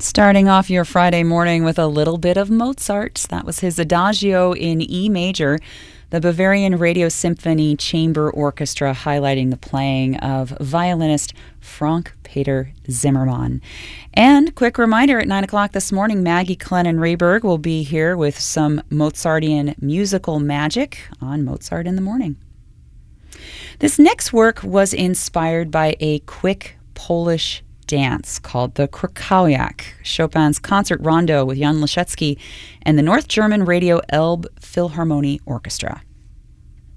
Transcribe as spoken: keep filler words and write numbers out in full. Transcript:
Starting off your Friday morning with a little bit of Mozart. That was his Adagio in E major. The Bavarian Radio Symphony Chamber Orchestra highlighting the playing of violinist Frank Peter Zimmermann. And quick reminder, at nine o'clock this morning, Maggie Clennon-Rayberg will be here with some Mozartian musical magic on Mozart in the Morning. This next work was inspired by a quick Polish dance called the Krakowiak, Chopin's concert rondo with Jan Leszecki and the North German Radio Elbe Philharmonie Orchestra.